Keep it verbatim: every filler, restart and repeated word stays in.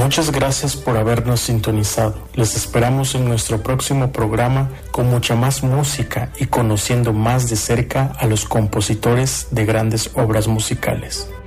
Muchas gracias por habernos sintonizado. Les esperamos en nuestro próximo programa con mucha más música y conociendo más de cerca a los compositores de grandes obras musicales.